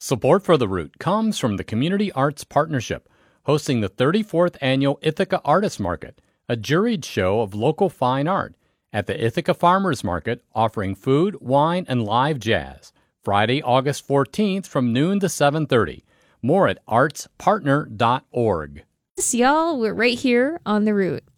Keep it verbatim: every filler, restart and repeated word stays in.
Support for The Root comes from the Community Arts Partnership, hosting the thirty-fourth Annual Ithaca Artist Market, a juried show of local fine art, at the Ithaca Farmers Market, offering food, wine, and live jazz. Friday, August fourteenth from noon to seven thirty. More at arts partner dot org. Yes, y'all, we're right here on The Root.